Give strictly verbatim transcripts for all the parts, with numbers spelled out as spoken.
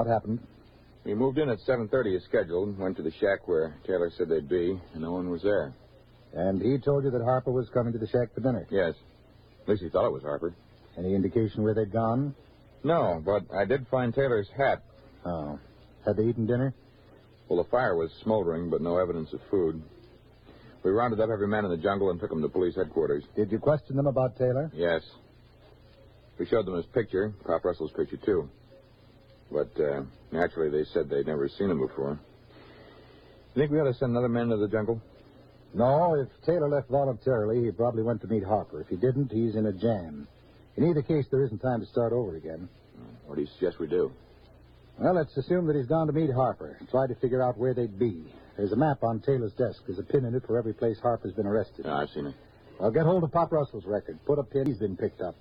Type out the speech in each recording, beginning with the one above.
What happened? We moved in at seven thirty as scheduled, went to the shack where Taylor said they'd be, and no one was there. And he told you that Harper was coming to the shack for dinner? Yes. At least he thought it was Harper. Any indication where they'd gone? No, but I did find Taylor's hat. Oh. Had they eaten dinner? Well, the fire was smoldering, but no evidence of food. We rounded up every man in the jungle and took him to police headquarters. Did you question them about Taylor? Yes. We showed them his picture, Pop Russell's picture, too. But, uh, naturally, they said they'd never seen him before. You think we ought to send another man to the jungle? No, if Taylor left voluntarily, he probably went to meet Harper. If he didn't, he's in a jam. In either case, there isn't time to start over again. What do you suggest we do? Well, let's assume that he's gone to meet Harper. Try to figure out where they'd be. There's a map on Taylor's desk. There's a pin in it for every place Harper's been arrested. Yeah, I've seen it. I'll get hold of Pop Russell's record. Put a pin. He's been picked up.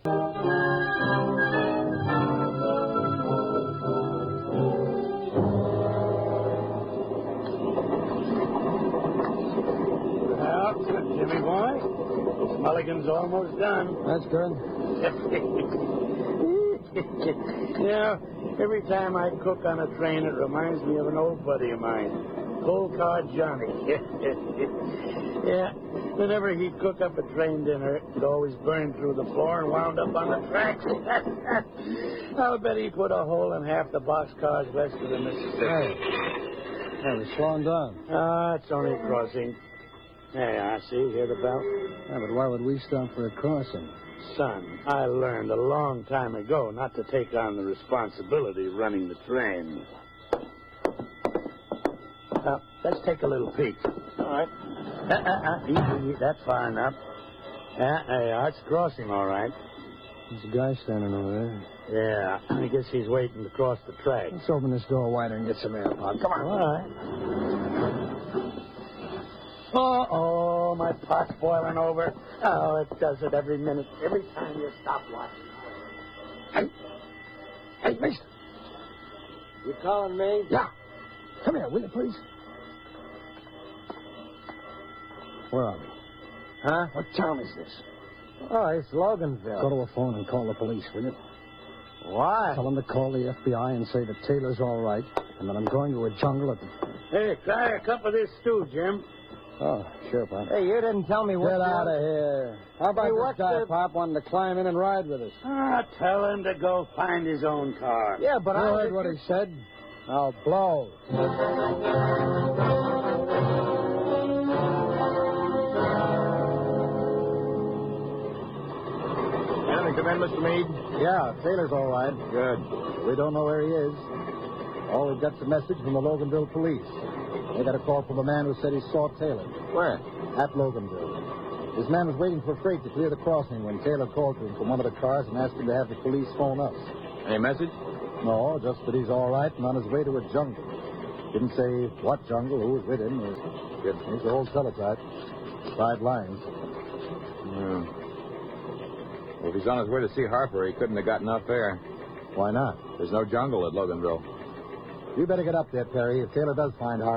Jimmy boy, Mulligan's almost done. That's good. Yeah, every time I cook on a train, it reminds me of an old buddy of mine, Coal Car Johnny. Yeah, whenever he'd cook up a train dinner, it'd always burn through the floor and wound up on the tracks. I'll bet he put a hole in half the boxcars west of the Mississippi. Hey, yeah, we're slowing down. Ah, it's only a crossing. There you are, see, hear the bell? Yeah, but why would we stop for a crossing? Son, I learned a long time ago not to take on the responsibility of running the train. Now, let's take a little peek. All right. Uh, uh, uh, easy, that's far enough. Yeah, there you are, it's crossing all right. There's a guy standing over there. Yeah, I guess he's waiting to cross the track. Let's open this door wider and get some air, Pop. Come on. All right. Uh-oh, my pot's boiling over. Oh, it does it every minute, every time you stop watching. Hey, hey, mister. You calling me? Yeah. Come here, will you, please? Where are we? Huh? What town is this? Oh, it's Loganville. Go to a phone and call the police, will you? Why? Tell them to call the F B I and say that Taylor's all right, and that I'm going to a jungle at the... Hey, try a cup of this stew, Jim. Oh, sure, Pop. Hey, you didn't tell me what... Get out of here. How about Hey, this what's guy, the- Pop, wanting to climb in and ride with us? Ah, tell him to go find his own car. Yeah, but you I... heard what he said. I'll blow. Anything come in, Mister Meade? Yeah, Taylor's all right. Good. We don't know where he is. All we've got's a message from the Loganville police. They got a call from a man who said he saw Taylor. Where? At Loganville. His man was waiting for freight to clear the crossing when Taylor called to him from one of the cars and asked him to have the police phone us. Any message? No, just that he's all right and on his way to a jungle. Didn't say what jungle, who was with him. Good. He's the whole teletype. Five lines. Yeah. Well, if he's on his way to see Harper, he couldn't have gotten off there. Why not? There's no jungle at Loganville. You better get up there, Perry. If Taylor does find Harper,